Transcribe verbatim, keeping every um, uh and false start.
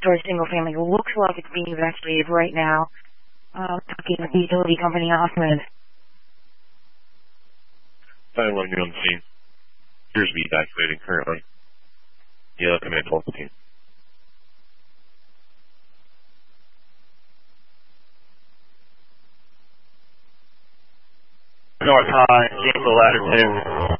four-story single-family. Looks like it's being evacuated right now. Um, talking with the utility company Osmond. five one, you're on the scene. Appears to be evacuating currently. Yeah, command twelve fifteen. North High, Gainesville Ladder two.